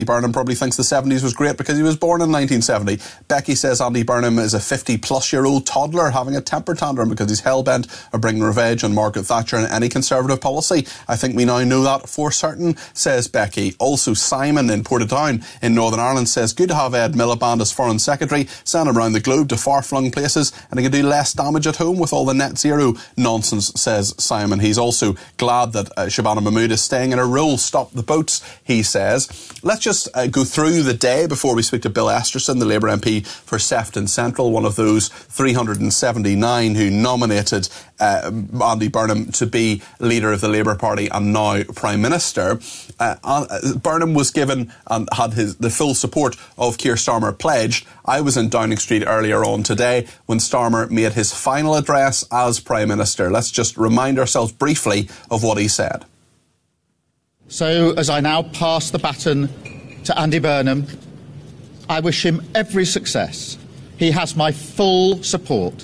Burnham probably thinks the 70s was great because he was born in 1970. Becky says Andy Burnham is a 50-plus-year-old toddler having a temper tantrum because he's hell-bent on bringing revenge on Margaret Thatcher and any Conservative policy. I think we now know that for certain, says Becky. Also, Simon in Portadown in Northern Ireland says, good to have Ed Miliband as Foreign Secretary, send him around the globe to far-flung places and he can do less damage at home with all the net zero nonsense, says Simon. He's also glad that Shabana Mahmood is staying in her role. Stop the boats, he says. Let's just go through the day before we speak to Bill Esterson, the Labour MP for Sefton Central, one of those 379 who nominated Andy Burnham to be leader of the Labour Party and now Prime Minister. Burnham was given and had the full support of Keir Starmer pledged. I was in Downing Street earlier on today when Starmer made his final address as Prime Minister. Let's just remind ourselves briefly of what he said. So, as I now pass the baton to Andy Burnham, I wish him every success. He has my full support.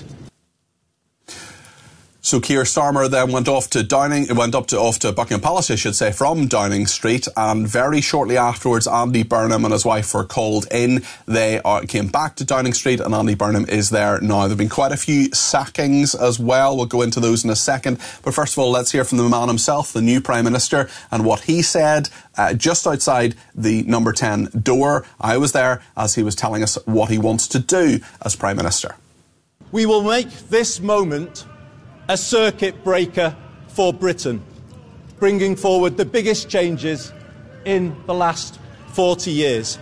So Keir Starmer then went off to Buckingham Palace, I should say, from Downing Street, and very shortly afterwards Andy Burnham and his wife were called in. They came back to Downing Street and Andy Burnham is there now. There have been quite a few sackings as well. We'll go into those in a second. But first of all, let's hear from the man himself, the new Prime Minister, and what he said just outside the number 10 door. I was there as he was telling us what he wants to do as Prime Minister. We will make this moment a circuit breaker for Britain, bringing forward the biggest changes in the last 40 years.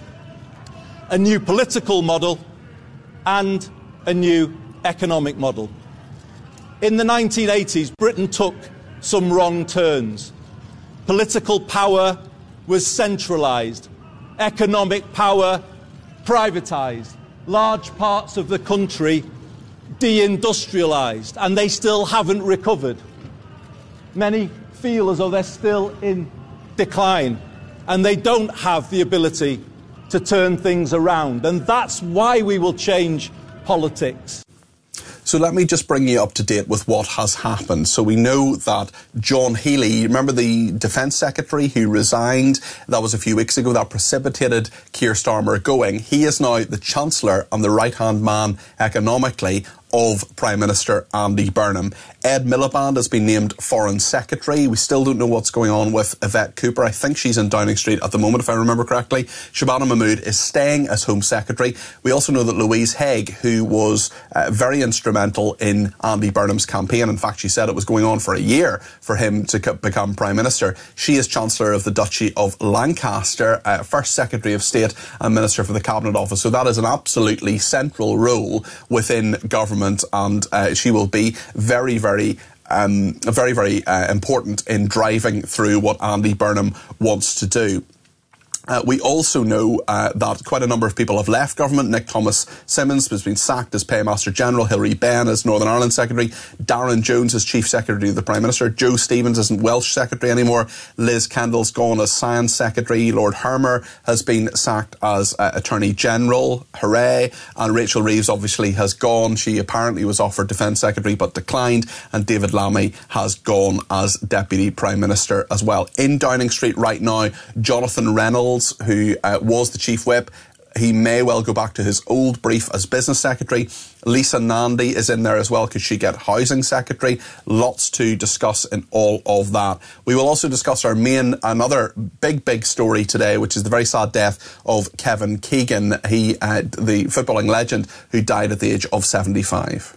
A new political model and a new economic model. In the 1980s, Britain took some wrong turns. Political power was centralised, economic power privatised, large parts of the country deindustrialised, and they still haven't recovered. Many feel as though they're still in decline, and they don't have the ability to turn things around. And that's why we will change politics. So let me just bring you up to date with what has happened. So we know that John Healey, you remember the Defence Secretary who resigned? That was a few weeks ago. That precipitated Keir Starmer going. He is now the Chancellor and the right-hand man economically of Prime Minister Andy Burnham. Ed Miliband has been named Foreign Secretary. We still don't know what's going on with Yvette Cooper. I think she's in Downing Street at the moment, if I remember correctly. Shabana Mahmood is staying as Home Secretary. We also know that Louise Haigh, who was very instrumental in Andy Burnham's campaign, in fact, she said it was going on for a year for him to become Prime Minister. She is Chancellor of the Duchy of Lancaster, First Secretary of State and Minister for the Cabinet Office. So that is an absolutely central role within government, and she will be very, very important in driving through what Andy Burnham wants to do. We also know that quite a number of people have left government. Nick Thomas-Symonds has been sacked as Paymaster General, Hilary Benn as Northern Ireland Secretary, Darren Jones as Chief Secretary of the Prime Minister, Joe Stevens isn't Welsh Secretary anymore, Liz Kendall's gone as Science Secretary, Lord Hermer has been sacked as Attorney General, hooray, and Rachel Reeves obviously has gone. She apparently was offered Defence Secretary but declined, and David Lammy has gone as Deputy Prime Minister as well. In Downing Street right now, Jonathan Reynolds, who was the Chief Whip, he may well go back to his old brief as Business Secretary. Lisa Nandy is in there as well. Could she get Housing Secretary? Lots to discuss in all of that. We will also discuss another big story today, which is the very sad death of Kevin Keegan, the footballing legend who died at the age of 75.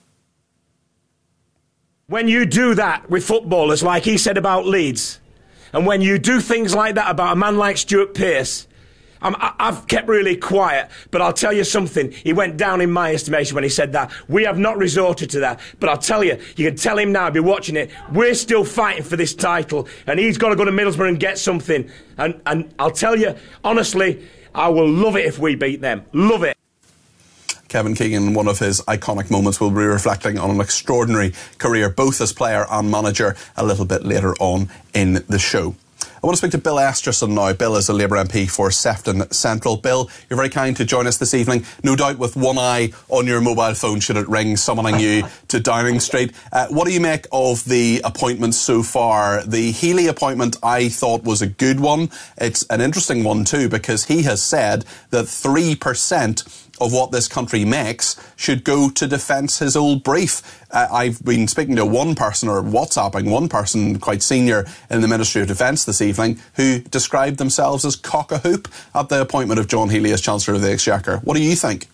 When you do that with footballers, like he said about Leeds, and when you do things like that about a man like Stuart Pearce, I've kept really quiet, but I'll tell you something. He went down in my estimation when he said that. We have not resorted to that, but I'll tell you, you can tell him now, be watching it, we're still fighting for this title, and he's got to go to Middlesbrough and get something. And I'll tell you, honestly, I will love it if we beat them. Love it. Kevin Keegan, one of his iconic moments, will be reflecting on an extraordinary career, both as player and manager, a little bit later on in the show. I want to speak to Bill Esterson now. Bill is a Labour MP for Sefton Central. Bill, you're very kind to join us this evening, no doubt with one eye on your mobile phone should it ring, summoning you to Downing Street. What do you make of the appointments so far? The Healy appointment I thought was a good one. It's an interesting one too, because he has said that 3% of what this country makes should go to defence his old brief. I've been speaking to one person, or WhatsApping one person quite senior in the Ministry of Defence this evening, who described themselves as cock-a-hoop at the appointment of John Healy as Chancellor of the Exchequer. What do you think?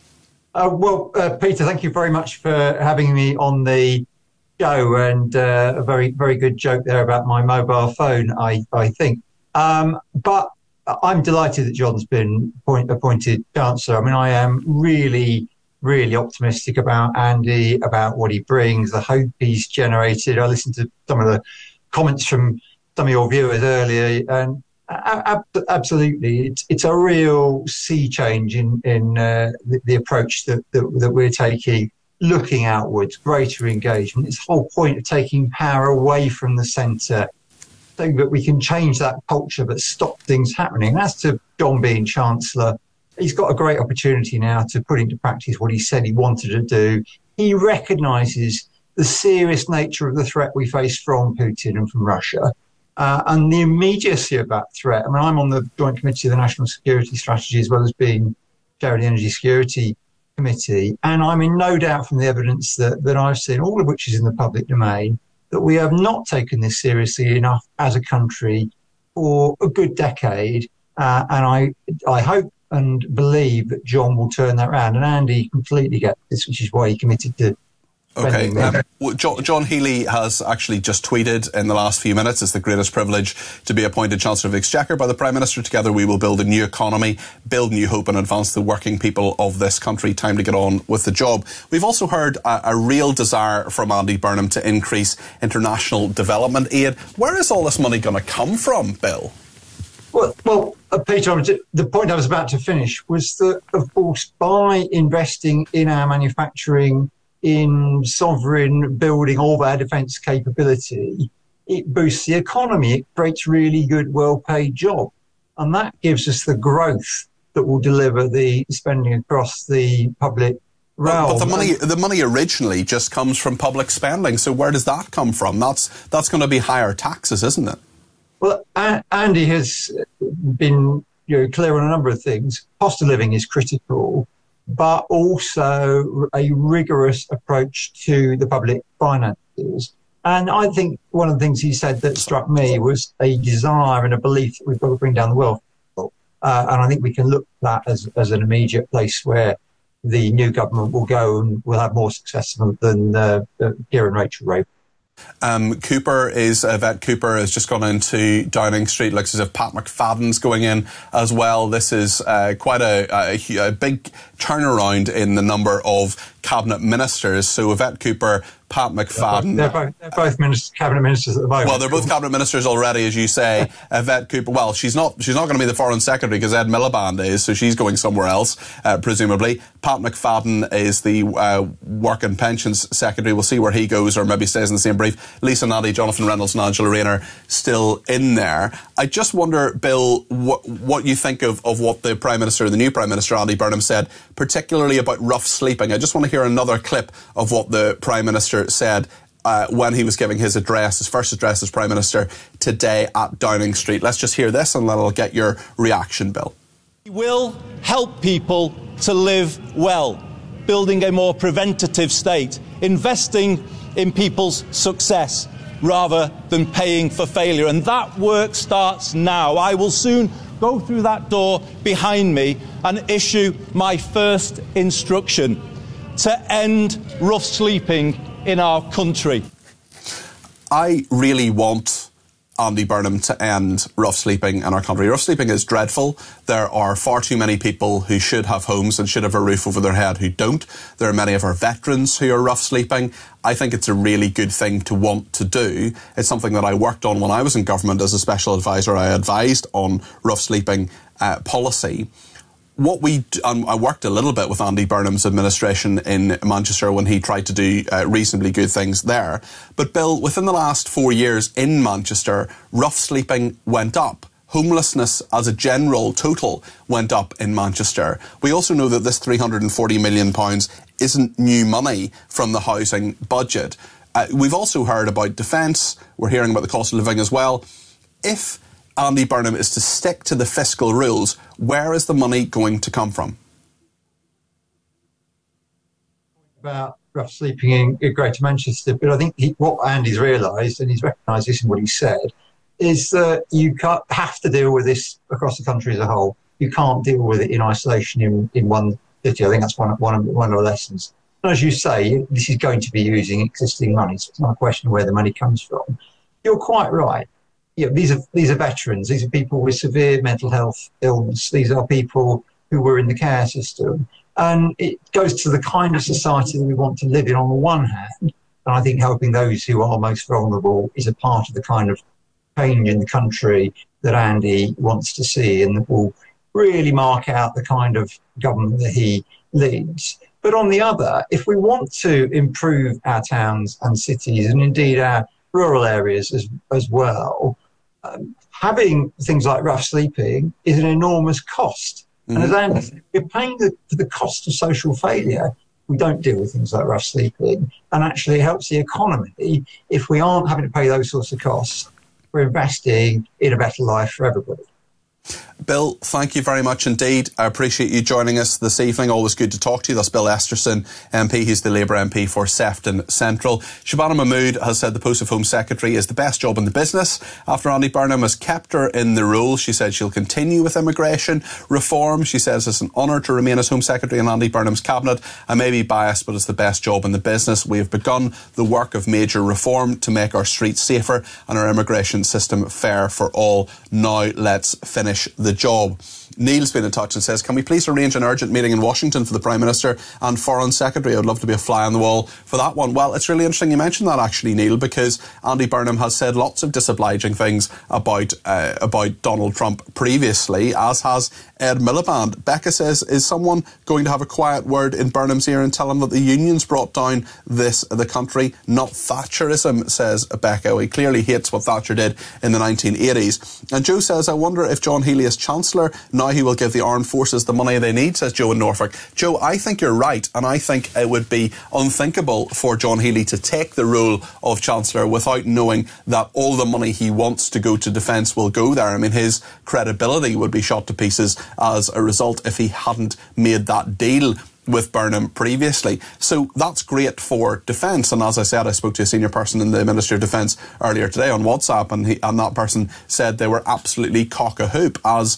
Peter, thank you very much for having me on the show, and a very, very good joke there about my mobile phone, I think. But I'm delighted that John's been appointed Chancellor. I mean, I am really, really optimistic about Andy, about what he brings, the hope he's generated. I listened to some of the comments from some of your viewers earlier, and absolutely, it's a real sea change in the approach that we're taking, looking outwards, greater engagement. It's the whole point of taking power away from the centre, so that we can change that culture but stop things happening. As to John being Chancellor, he's got a great opportunity now to put into practice what he said he wanted to do. He recognises the serious nature of the threat we face from Putin and from Russia, and the immediacy of that threat. I mean, I'm on the Joint Committee of the National Security Strategy, as well as being Chair of the Energy Security Committee, and I'm in no doubt from the evidence that I've seen, all of which is in the public domain, that we have not taken this seriously enough as a country for a good decade. And I hope and believe that John will turn that around. And Andy completely gets this, which is why he committed to... OK. John Healy has actually just tweeted in the last few minutes, "It's the greatest privilege to be appointed Chancellor of the Exchequer by the Prime Minister. Together we will build a new economy, build new hope and advance the working people of this country. Time to get on with the job." We've also heard a real desire from Andy Burnham to increase international development aid. Where is all this money going to come from, Bill? Well, Peter, the point I was about to finish was that, of course, by investing in our manufacturing, in sovereign building all of our defence capability, it boosts the economy. It creates really good, well-paid jobs. And that gives us the growth that will deliver the spending across the public realm. But the money originally just comes from public spending. So where does that come from? That's going to be higher taxes, isn't it? Well, Andy has been clear on a number of things. Cost of living is critical, but also a rigorous approach to the public finances. And I think one of the things he said that struck me was a desire and a belief that we've got to bring down the wealth. And I think we can look at that as an immediate place where the new government will go and will have more success than Keir and Rachel Reeves. Vet Cooper has just gone into Downing Street. Looks as if Pat McFadden's going in as well. This is quite a big turnaround in the number of cabinet ministers. So Vet Cooper, Pat McFadden. They're both cabinet ministers at the moment. Well, they're both cabinet ministers already, as you say. Vet Cooper. Well, she's not going to be the foreign secretary because Ed Miliband is, so she's going somewhere else, presumably. Pat McFadden is the work and pensions secretary. We'll see where he goes, or maybe stays in the same brief. Lisa Natty, Jonathan Reynolds, and Angela Rayner still in there. I just wonder, Bill, what you think of what the Prime Minister, the new Prime Minister, Andy Burnham, said, particularly about rough sleeping. I just want to hear another clip of what the Prime Minister said when he was giving his first address as Prime Minister today at Downing Street. Let's just hear this and then I'll get your reaction, Bill. We will help people to live well, building a more preventative state, investing in people's success rather than paying for failure. And that work starts now. I will soon go through that door behind me and issue my first instruction to end rough sleeping in our country. I really want Andy Burnham to end rough sleeping in our country. Rough sleeping is dreadful. There are far too many people who should have homes and should have a roof over their head who don't. There are many of our veterans who are rough sleeping. I think it's a really good thing to want to do. It's something that I worked on when I was in government as a special advisor. I advised on rough sleeping policy. I worked a little bit with Andy Burnham's administration in Manchester when he tried to do reasonably good things there. But Bill, within the last 4 years in Manchester, rough sleeping went up. Homelessness as a general total went up in Manchester. We also know that this £340 million isn't new money from the housing budget. We've also heard about defence. We're hearing about the cost of living as well. If Andy Burnham is to stick to the fiscal rules, where is the money going to come from? About rough sleeping in Greater Manchester, but I think what Andy's realised, and he's recognised this in what he said, is that you have to deal with this across the country as a whole. You can't deal with it in isolation in one city. I think that's one of the lessons. And as you say, this is going to be using existing money, so it's not a question of where the money comes from. You're quite right. These are veterans. These are people with severe mental health illness. These are people who were in the care system. And it goes to the kind of society that we want to live in on the one hand. And I think helping those who are most vulnerable is a part of the kind of change in the country that Andy wants to see and that will really mark out the kind of government that he leads. But on the other, if we want to improve our towns and cities and indeed our rural areas as well, having things like rough sleeping is an enormous cost. And as Andy said, we're paying the cost of social failure. We don't deal with things like rough sleeping. And actually it helps the economy if we aren't having to pay those sorts of costs. We're investing in a better life for everybody. Bill, thank you very much indeed. I appreciate you joining us this evening. Always good to talk to you. That's Bill Esterson, MP. He's the Labour MP for Sefton Central. Shabana Mahmood has said the post of Home Secretary is the best job in the business after Andy Burnham has kept her in the role. She said she'll continue with immigration reform. She says it's an honour to remain as Home Secretary in Andy Burnham's cabinet. I may be biased, but it's the best job in the business. We have begun the work of major reform to make our streets safer and our immigration system fair for all. Now let's finish the job. Neil's been in touch and says, can we please arrange an urgent meeting in Washington for the Prime Minister and Foreign Secretary? I would love to be a fly on the wall for that one. Well, it's really interesting you mentioned that actually, Neil, because Andy Burnham has said lots of disobliging things about Donald Trump previously, as has Ed Miliband. Becca says, is someone going to have a quiet word in Burnham's ear and tell him that the unions brought down the country, not Thatcherism, says Becca. He clearly hates what Thatcher did in the 1980s. And Joe says, I wonder if John Healey is Chancellor, now he will give the armed forces the money they need, says Joe in Norfolk. Joe, I think you're right, and I think it would be unthinkable for John Healey to take the role of Chancellor without knowing that all the money he wants to go to defence will go there. I mean, his credibility would be shot to pieces as a result if he hadn't made that deal with Burnham previously. So that's great for defence. And as I said, I spoke to a senior person in the Ministry of Defence earlier today on WhatsApp, and that person said they were absolutely cock-a-hoop, as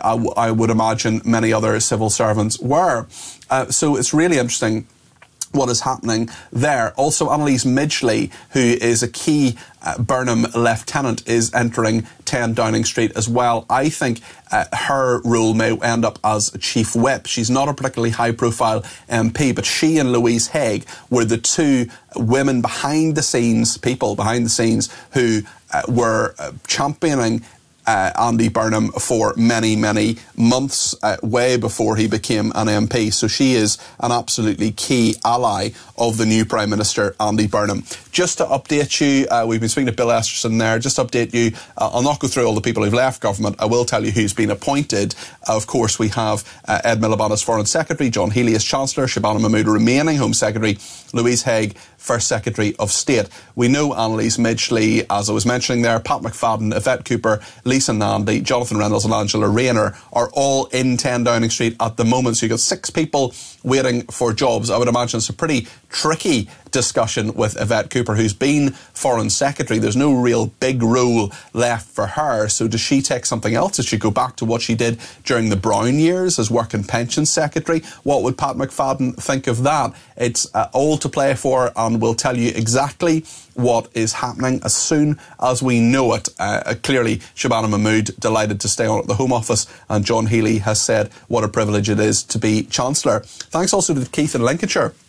I would imagine many other civil servants were. So it's really interesting what is happening there. Also, Annalise Midgley, who is a key Burnham lieutenant, is entering 10 Downing Street as well. I think her role may end up as Chief Whip. She's not a particularly high-profile MP, but she and Louise Haigh were the two women behind the scenes, people behind the scenes, who were championing Andy Burnham for many, many months, way before he became an MP. So she is an absolutely key ally of the new Prime Minister, Andy Burnham. Just to update you, we've been speaking to Bill Esterson there, just to update you, I'll not go through all the people who've left government, I will tell you who's been appointed. Of course, we have Ed Miliband as Foreign Secretary, John Healey as Chancellor, Shabana Mahmood remaining Home Secretary, Louise Haigh First Secretary of State. We know Annalise Midgley, as I was mentioning there, Pat McFadden, Yvette Cooper, Lisa Nandy, Jonathan Reynolds and Angela Rayner are all in 10 Downing Street at the moment. So you've got 6 people waiting for jobs. I would imagine it's a pretty tricky discussion with Yvette Cooper, who's been Foreign Secretary. There's no real big role left for her. So does she take something else? Does she go back to what she did during the Brown years as Work and Pensions Secretary? What would Pat McFadden think of that? It's all to play for, and we'll tell you exactly what is happening as soon as we know it. Clearly, Shabana Mahmood delighted to stay on at the Home Office, and John Healey has said what a privilege it is to be Chancellor. Thanks also to Keith in Lincolnshire,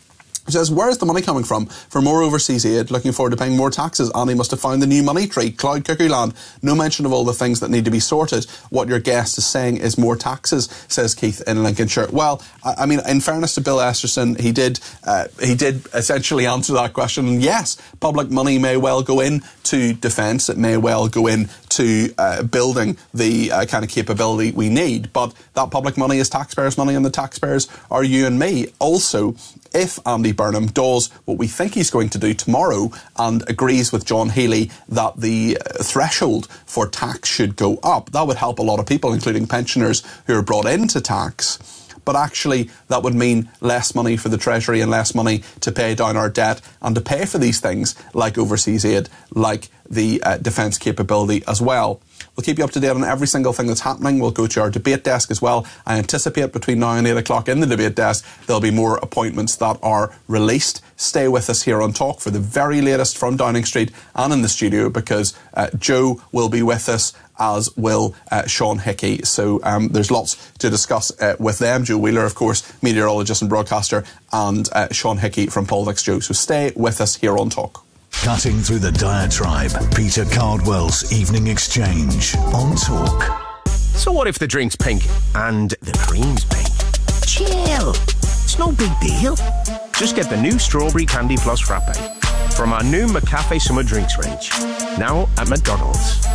He says, where is the money coming from for more overseas aid? Looking forward to paying more taxes. Andy must have found the new money tree. Cloud Cuckoo Land. No mention of all the things that need to be sorted. What your guest is saying is more taxes, says Keith in Lincolnshire. Well, I mean, in fairness to Bill Esterson, he did essentially answer that question. And yes, public money may well go into defence. It may well go into building the kind of capability we need. But that public money is taxpayers' money, and the taxpayers are you and me. Also, if Andy Burnham does what we think he's going to do tomorrow and agrees with John Healey that the threshold for tax should go up, that would help a lot of people, including pensioners who are brought into tax. But actually, that would mean less money for the Treasury and less money to pay down our debt and to pay for these things like overseas aid, like the defence capability as well. We'll keep you up to date on every single thing that's happening. We'll go to our debate desk as well. I anticipate between now and 8 o'clock in the debate desk, there'll be more appointments that are released. Stay with us here on Talk for the very latest from Downing Street and in the studio, because Joe will be with us, as will Sean Hickey. So there's lots to discuss with them. Joe Wheeler, of course, meteorologist and broadcaster, and Sean Hickey from Politics Joe. So stay with us here on Talk. Cutting through the diatribe, Peter Cardwell's Evening Exchange on Talk. So what if the drink's pink and the cream's pink? Chill. It's no big deal. Just get the new Strawberry Candy Plus Frappe from our new McCafe Summer Drinks range. Now at McDonald's.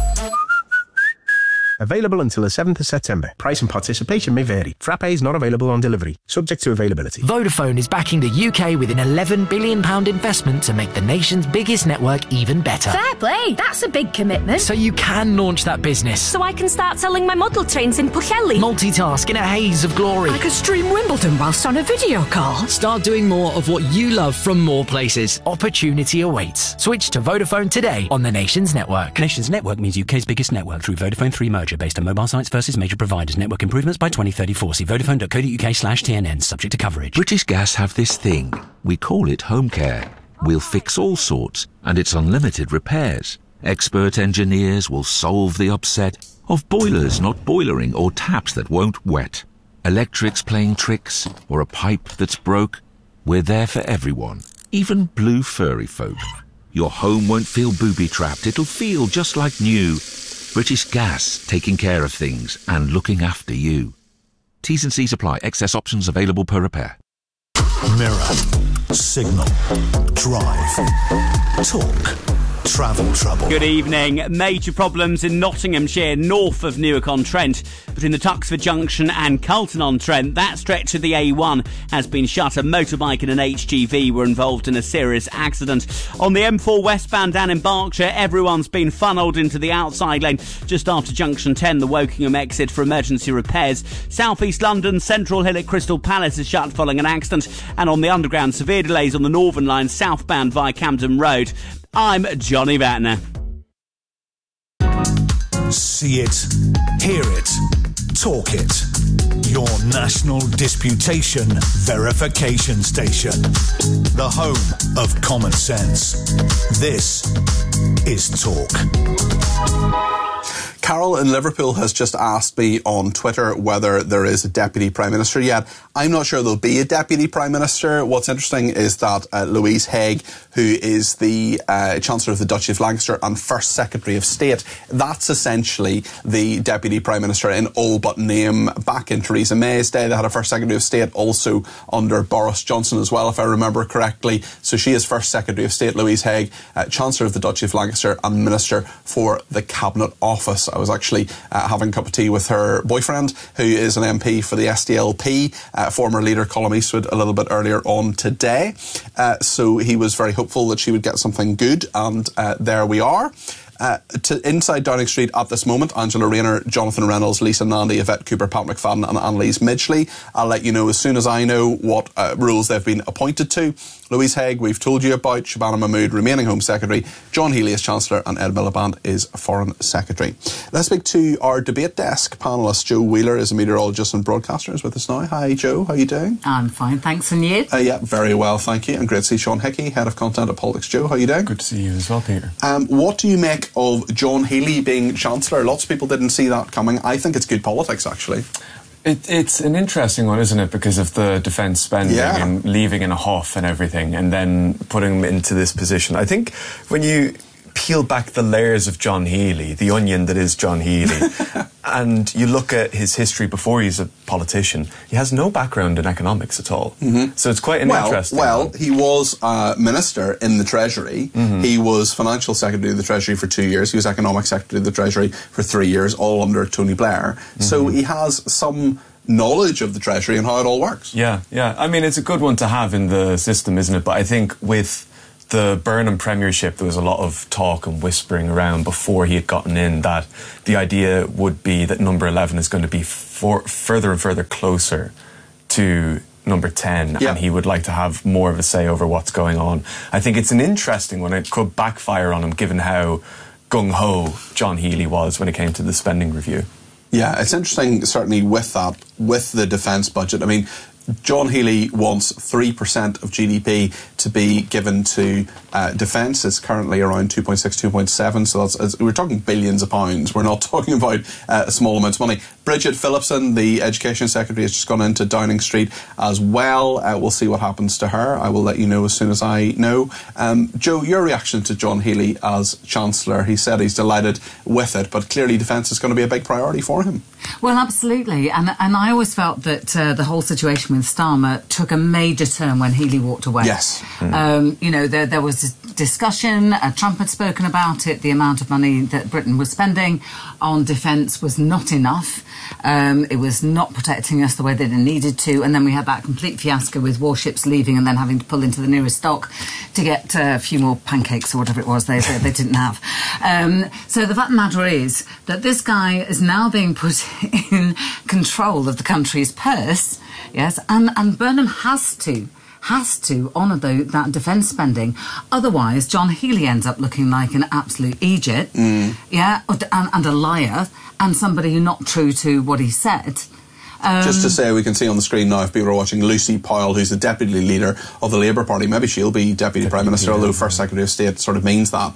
Available until the 7th of September. Price and participation may vary. Frappe is not available on delivery. Subject to availability. Vodafone is backing the UK with an £11 billion investment to make the nation's biggest network even better. Fair play. That's a big commitment. So you can launch that business. So I can start selling my model trains in Pwllheli. Multitask in a haze of glory. I could stream Wimbledon whilst on a video call. Start doing more of what you love from more places. Opportunity awaits. Switch to Vodafone today on the nation's network. Nation's network means UK's biggest network through Vodafone 3 merger based on mobile sites versus major providers. Network improvements by 2034. See vodafone.co.uk/TNN. Subject to coverage. British Gas have this thing. We call it home care. We'll fix all sorts, and it's unlimited repairs. Expert engineers will solve the upset of boilers not boilering or taps that won't wet. Electrics playing tricks or a pipe that's broke. We're there for everyone, even blue furry folk. Your home won't feel booby-trapped. It'll feel just like new. British Gas, taking care of things and looking after you. T's and C's apply. Excess options available per repair. Mirror, Signal, Drive, Talk, Travel Trouble. Good evening. Major problems in Nottinghamshire, north of Newark-on-Trent, between the Tuxford Junction and Carlton-on-Trent. That stretch of the A1 has been shut. A motorbike and an HGV were involved in a serious accident. On the M4 westbound down in Berkshire, everyone's been funnelled into the outside lane just after Junction 10, the Wokingham exit, for emergency repairs. South East London, Central Hill at Crystal Palace is shut following an accident. And on the Underground, severe delays on the Northern Line southbound via Camden Road. I'm Johnny Vatner. See it, hear it, talk it. Your national disputation verification station. The home of common sense. This is Talk. Carol in Liverpool has just asked me on Twitter whether there is a Deputy Prime Minister yet. I'm not sure there'll be a Deputy Prime Minister. What's interesting is that Louise Haigh, who is the Chancellor of the Duchy of Lancaster and First Secretary of State, that's essentially the Deputy Prime Minister in all but name. Back in Theresa May's day, they had a First Secretary of State, also under Boris Johnson as well, if I remember correctly. So she is First Secretary of State, Louise Haigh, Chancellor of the Duchy of Lancaster and Minister for the Cabinet Office. I was actually having a cup of tea with her boyfriend, who is an MP for the SDLP, former leader Colm Eastwood, a little bit earlier on today. So he was very hopeful that she would get something good, and there we are. Inside Downing Street at this moment, Angela Rayner, Jonathan Reynolds, Lisa Nandy, Yvette Cooper, Pat McFadden and Annalise Midgley. I'll let you know as soon as I know what roles they've been appointed to. Louise Haigh, we've told you about. Shabana Mahmood, remaining Home Secretary. John Healey is Chancellor and Ed Miliband is Foreign Secretary. Let's speak to our debate desk panellist. Joe Wheeler is a meteorologist and broadcaster, is with us now. Hi Joe, how are you doing? I'm fine, thanks, and you? Yeah, very well, thank you. And great to see Sean Hickey, Head of Content at Politics Joe. How are you doing? Good to see you as well, Peter. What do you make of John Healey being Chancellor? Lots of people didn't see that coming. I think it's good politics, actually. It's an interesting one, isn't it? Because of the defence spending and leaving in a huff and everything, and then putting him into this position. I think when you peel back the layers of John Healey, the onion that is John Healey, and you look at his history before he's a politician, he has no background in economics at all. So it's quite an interesting one. He was a minister in the Treasury. He was Financial Secretary of the Treasury for 2 years. He was Economic Secretary of the Treasury for 3 years, all under Tony Blair. So he has some knowledge of the Treasury and how it all works. Yeah. I mean, it's a good one to have in the system, isn't it? But I think with the Burnham premiership, there was a lot of talk and whispering around before he had gotten in that the idea would be that number 11 is going to be further and further closer to number 10, and he would like to have more of a say over what's going on. I think it's an interesting one. It could backfire on him given how gung-ho John Healey was when it came to the spending review. Yeah, it's interesting, certainly with that, with the defence budget. I mean, John Healey wants 3% of GDP to be given to defence. It's currently around 2.6, 2.7, so we're talking billions of pounds. We're not talking about small amounts of money. Bridget Phillipson, the Education Secretary, has just gone into Downing Street as well. We'll see what happens to her. I will let you know as soon as I know. Joe, your reaction to John Healey as Chancellor? He said he's delighted with it, but clearly defence is going to be a big priority for him. Well, absolutely. And I always felt that the whole situation with Starmer took a major turn when Healey walked away. Yes. You know, there was discussion. Trump had spoken about it. The amount of money that Britain was spending on defence was not enough. It was not protecting us the way that it needed to. And then we had that complete fiasco with warships leaving and then having to pull into the nearest dock to get a few more pancakes or whatever it was they didn't have. So the fact of the matter is that this guy is now being put in control of the country's purse, yes, and Burnham has to honour that defence spending. Otherwise, John Healey ends up looking like an absolute idiot, and a liar, and somebody who's not true to what he said. Just to say, we can see on the screen now, if people are watching, Lucy Powell, who's the Deputy Leader of the Labour Party. Maybe she'll be Deputy Prime Minister, although First Secretary of State sort of means that.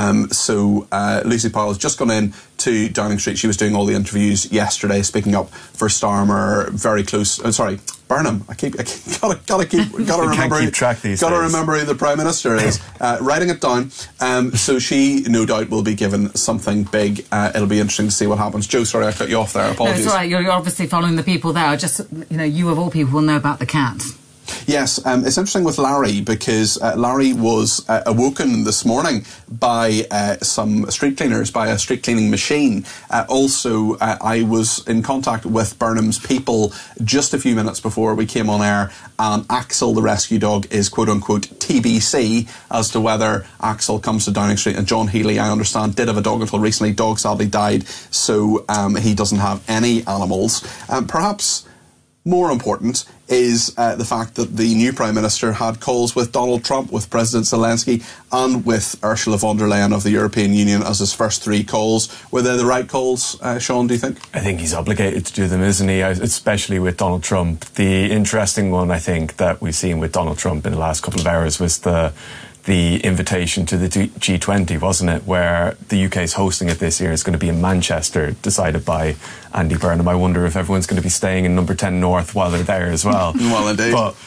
So Lucy Powell has just gone in to Downing Street. She was doing all the interviews yesterday, speaking up for Starmer, very close. Burnham. Gotta remember. Keep track these Gotta days. remember who the Prime Minister is. Writing it down. So she, no doubt, will be given something big. It'll be interesting to see what happens. Joe, sorry I cut you off there. Apologies. No, it's all right. You're obviously following the people there. Just, you of all people will know about the cat. Yes, it's interesting with Larry because Larry was awoken this morning by some street cleaners, by a street cleaning machine. Also, I was in contact with Burnham's people just a few minutes before we came on air, and Axel, the rescue dog, is quote-unquote TBC as to whether Axel comes to Downing Street. And John Healey, I understand, did have a dog until recently. Dog sadly died, so he doesn't have any animals. Perhaps more important is the fact that the new Prime Minister had calls with Donald Trump, with President Zelensky, and with Ursula von der Leyen of the European Union as his first 3 calls. Were they the right calls, Sean, do you think? I think he's obligated to do them, isn't he? Especially with Donald Trump. The interesting one, I think, that we've seen with Donald Trump in the last couple of hours was the invitation to the G20, wasn't it, where the UK is hosting it this year. It's going to be in Manchester, decided by Andy Burnham. I wonder if everyone's going to be staying in number 10 North while they're there as well. Well, indeed. But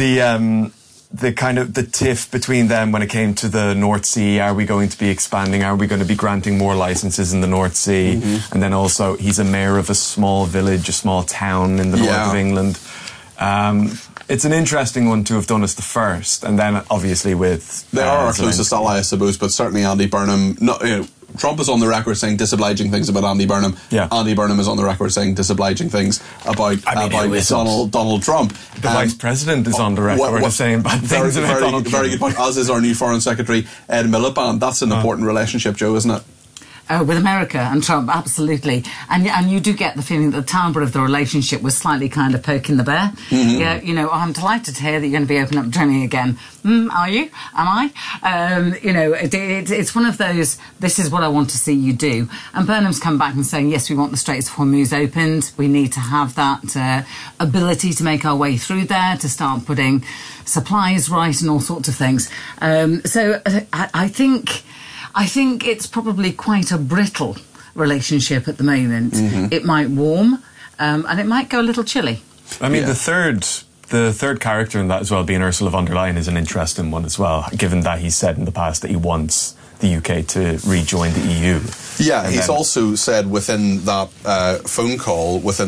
the kind of the tiff between them when it came to the North Sea, are we going to be expanding? Are we going to be granting more licences in the North Sea? And then also, he's a mayor of a small village, a small town in the north of England. It's an interesting one to have done as the first, and then obviously with they are our closest ally, I suppose, but certainly Andy Burnham. Trump is on the record saying disobliging things about Andy Burnham. Andy Burnham is on the record saying disobliging things about Donald Trump. The Vice President is on the record saying bad things about Donald Trump. Very good point. As is our new Foreign Secretary Ed Miliband. That's an important relationship, Joe, isn't it? With America and Trump, absolutely. And you do get the feeling that the timbre of the relationship was slightly kind of poking the bear. Yeah, I'm delighted to hear that you're going to be opening up training again. Are you? Am I? It's one of those, this is what I want to see you do. And Burnham's come back and saying, yes, we want the Straits of Hormuz opened. We need to have that ability to make our way through there, to start putting supplies right and all sorts of things. So I think it's probably quite a brittle relationship at the moment. It might warm, and it might go a little chilly. I mean, the third character in that as well, being Ursula von der Leyen, is an interesting one as well, given that he said in the past that he wants the UK to rejoin the EU. Yeah, and he's also said within that phone call with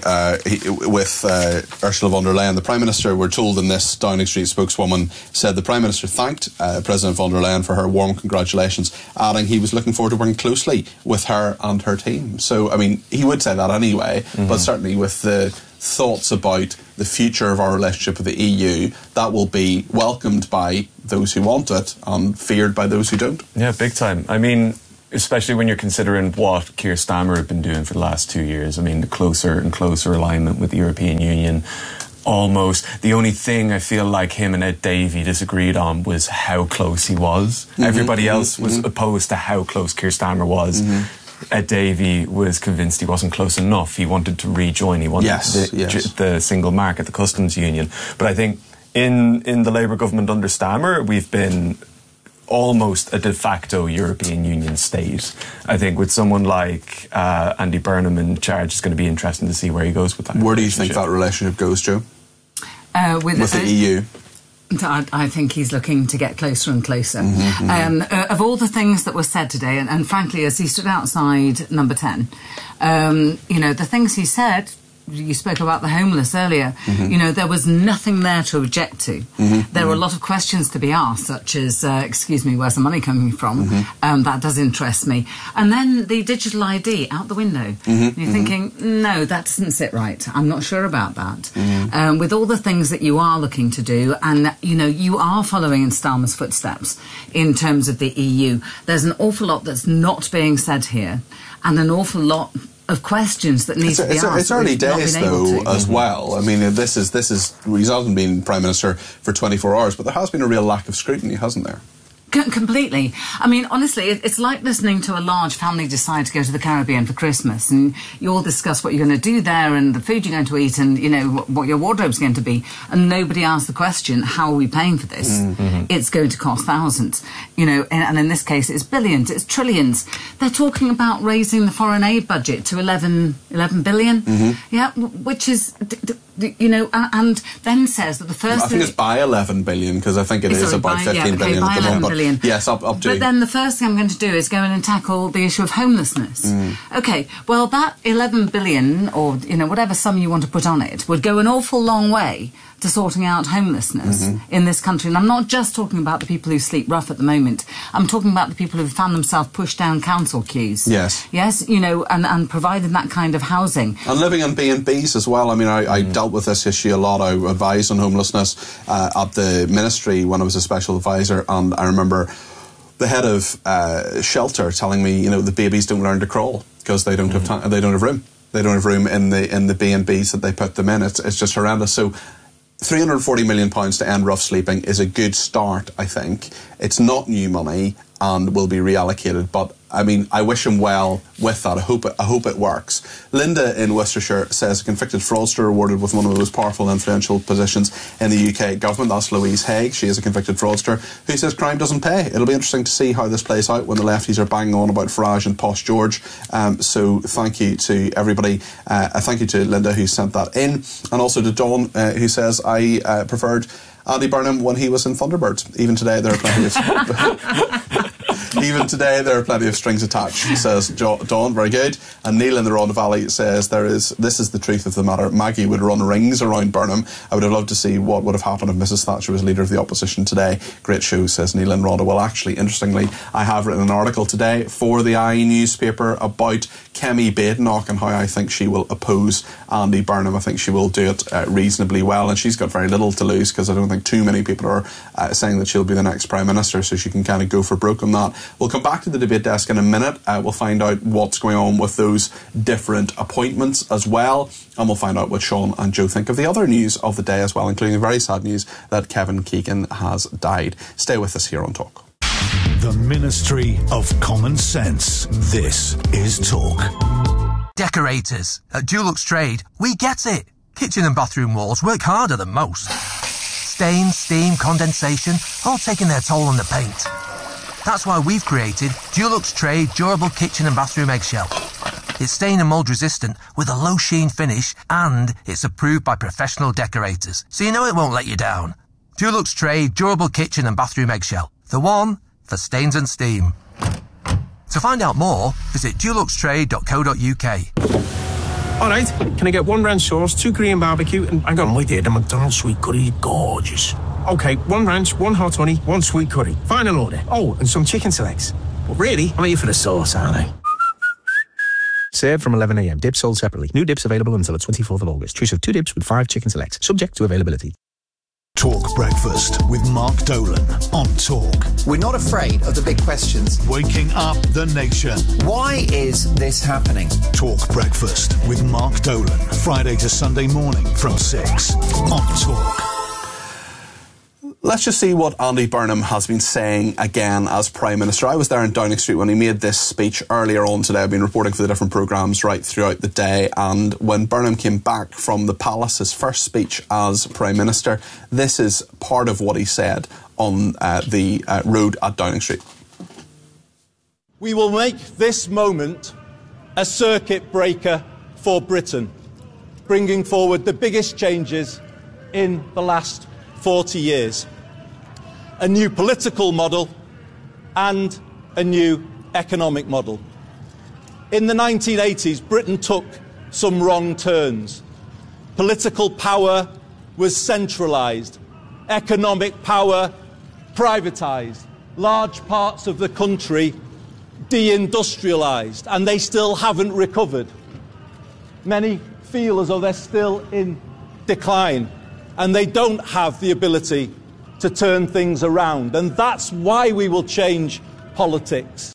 Ursula von der Leyen, the Prime Minister, we're told in this Downing Street spokeswoman, said the Prime Minister thanked President von der Leyen for her warm congratulations, adding he was looking forward to working closely with her and her team. So, I mean, he would say that anyway, but certainly with the thoughts about the future of our relationship with the EU, that will be welcomed by those who want it and feared by those who don't. Yeah, big time. I mean, especially when you're considering what Keir Starmer had been doing for the last 2 years. I mean, the closer and closer alignment with the European Union. Almost the only thing I feel like him and Ed Davey disagreed on was how close he was. Everybody else was opposed to how close Keir Starmer was. Ed Davey was convinced he wasn't close enough. He wanted to rejoin. He wanted the single market, the customs union. But I think in the Labour government under Starmer, we've been almost a de facto European Union state. I think with someone like Andy Burnham in charge, it's going to be interesting to see where he goes with that. Where do you think that relationship goes, Joe? With the EU? I think he's looking to get closer and closer. Of all the things that were said today, and frankly, as he stood outside Number 10, the things he said, you spoke about the homeless earlier, there was nothing there to object to. There were a lot of questions to be asked, such as, excuse me, where's the money coming from? That does interest me. And then the digital ID out the window. You're thinking, no, that doesn't sit right. I'm not sure about that. With all the things that you are looking to do, and, you are following in Starmer's footsteps in terms of the EU, there's an awful lot that's not being said here, and an awful lot of questions that need to be asked. It's early days, though, as well. I mean, this is he hasn't been Prime Minister for 24 hours, but there has been a real lack of scrutiny, hasn't there? Completely. I mean, honestly, it's like listening to a large family decide to go to the Caribbean for Christmas, and you all discuss what you're going to do there and the food you're going to eat and, what your wardrobe's going to be, and nobody asks the question, how are we paying for this? It's going to cost thousands, and in this case it's billions, it's trillions. They're talking about raising the foreign aid budget to 11 billion, which is... and then says that the first... I think it's by 11 billion, because I think it is about 15 billion at the moment. Billion. Yes, up to... But then the first thing I'm going to do is go in and tackle the issue of homelessness. OK, well, that 11 billion, or, whatever sum you want to put on it, would go an awful long way to sorting out homelessness in this country. And I'm not just talking about the people who sleep rough at the moment. I'm talking about the people who found themselves pushed down council queues. Yes, and providing that kind of housing. And living in B&Bs as well. I mean, I dealt with this issue a lot. I advised on homelessness at the ministry when I was a special advisor, and I remember the head of shelter telling me, the babies don't learn to crawl because they don't have time, they don't have room. They don't have room in the B&Bs that they put them in. It's just horrendous. So £340 million to end rough sleeping is a good start, I think. It's not new money and will be reallocated, but I mean, I wish him well with that. I hope it works. Linda in Worcestershire says a convicted fraudster rewarded with one of the most powerful and influential positions in the UK government. That's Louise Haig. She is a convicted fraudster who says crime doesn't pay. It'll be interesting to see how this plays out when the lefties are banging on about Farage and Posh George. So thank you to everybody. Thank you to Linda who sent that in, and also to Dawn who says I preferred Andy Burnham when he was in Thunderbirds. Even today there are plenty of... Even today, there are plenty of strings attached, says Dawn. Very good. And Neil in the Rhondda Valley says, this is the truth of the matter. Maggie would run rings around Burnham. I would have loved to see what would have happened if Mrs Thatcher was leader of the opposition today. Great show, says Neil in Rhondda. Well, actually, interestingly, I have written an article today for the IE newspaper about Kemi Badenoch and how I think she will oppose Andy Burnham. I think she will do it reasonably well, and she's got very little to lose, because I don't think too many people are saying that she'll be the next Prime Minister, so she can kind of go for broke on that. We'll come back to the debate desk in a minute. We'll find out what's going on with those different appointments as well, and we'll find out what Sean and Joe think of the other news of the day as well, including the very sad news that Kevin Keegan has died. Stay with us here on Talk. The Ministry of Common Sense. This is Talk. Decorators. At Dulux Trade, we get it. Kitchen and bathroom walls work harder than most. Stain, steam, condensation, all taking their toll on the paint. That's why we've created Dulux Trade Durable Kitchen and Bathroom Eggshell. It's stain and mould resistant with a low sheen finish, and it's approved by professional decorators, so you know it won't let you down. Dulux Trade Durable Kitchen and Bathroom Eggshell. The one for stains and steam. To find out more, visit duluxtrade.co.uk. All right, can I get 1 ranch sauce, 2 Korean barbecue, and hang on, wait there, the McDonald's sweet curry, gorgeous. Okay, 1 ranch, 1 hot honey, 1 sweet curry. Final order. Oh, and some chicken selects. But really, I'm here for the sauce, aren't I? Served from 11 a.m. Dips sold separately. New dips available until the 24th of August. Choose of 2 dips with 5 chicken selects. Subject to availability. Talk Breakfast with Mark Dolan on Talk. We're not afraid of the big questions. Waking up the nation. Why is this happening? Talk Breakfast with Mark Dolan. Friday to Sunday morning from 6 on Talk. Let's just see what Andy Burnham has been saying again as Prime Minister. I was there in Downing Street when he made this speech earlier on today. I've been reporting for the different programmes right throughout the day, and when Burnham came back from the Palace, his first speech as Prime Minister, this is part of what he said on the road at Downing Street. We will make this moment a circuit breaker for Britain, bringing forward the biggest changes in the last 40 years. A new political model and a new economic model. In the 1980s, Britain took some wrong turns. Political power was centralised. Economic power privatised. Large parts of the country deindustrialised, and they still haven't recovered. Many feel as though they're still in decline, and they don't have the ability to turn things around. And that's why we will change politics.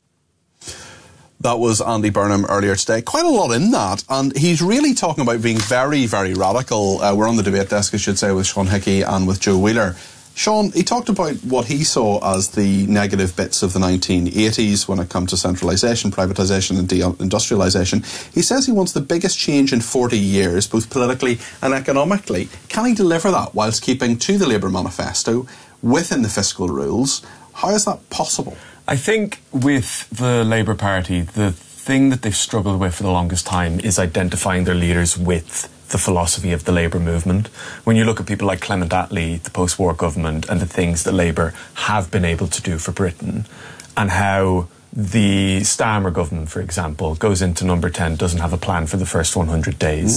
That was Andy Burnham earlier today. Quite a lot in that. And he's really talking about being very, very radical. We're on the debate desk, I should say, with Sean Hickey and with Joe Wheeler. Sean, he talked about what he saw as the negative bits of the 1980s when it comes to centralisation, privatisation and deindustrialisation. He says he wants the biggest change in 40 years, both politically and economically. Can he deliver that whilst keeping to the Labour manifesto within the fiscal rules? How is that possible? I think with the Labour Party, the thing that they've struggled with for the longest time is identifying their leaders with the philosophy of the Labour movement. When you look at people like Clement Attlee, the post-war government, and the things that Labour have been able to do for Britain, and how the Starmer government, for example, goes into number 10, doesn't have a plan for the first 100 days.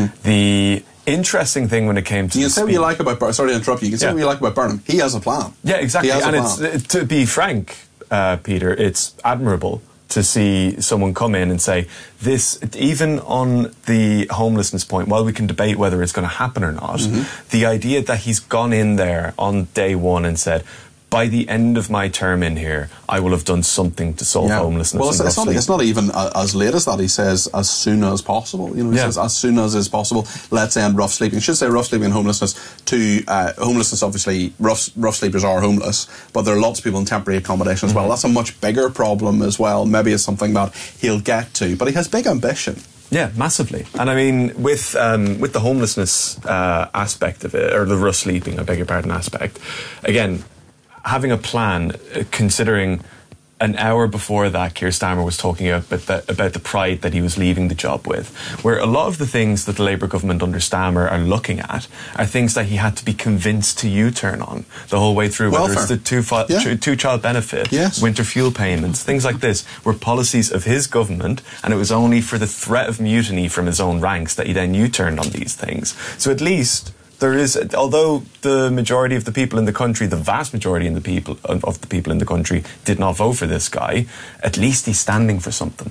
The interesting thing when it came to you can say what you like about sorry to interrupt you. You can say what you like about Burnham. He has a plan. Yeah, exactly. And it's to be frank, Peter, it's admirable to see someone come in and say this, even on the homelessness point, while we can debate whether it's going to happen or not, the idea that he's gone in there on day one and said, by the end of my term in here, I will have done something to solve homelessness. Well, it's not even as late as that. He says as soon as possible. You know, he says as soon as is possible. Let's end rough sleeping. I should say rough sleeping and homelessness. Homelessness, obviously, rough sleepers are homeless, but there are lots of people in temporary accommodation as well. That's a much bigger problem as well. Maybe it's something that he'll get to, but he has big ambition. Yeah, massively. And I mean, with the homelessness aspect of it, or the rough sleeping, I beg your pardon, aspect, again, having a plan, considering an hour before that, Keir Starmer was talking about the pride that he was leaving the job with, where a lot of the things that the Labour government under Starmer are looking at are things that he had to be convinced to U-turn on the whole way through, whether it's the two-child benefit, winter fuel payments, things like this, were policies of his government, and it was only for the threat of mutiny from his own ranks that he then U-turned on these things. So at least there is, although the majority of the people in the country, the vast majority of the people in the country did not vote for this guy, at least he's standing for something.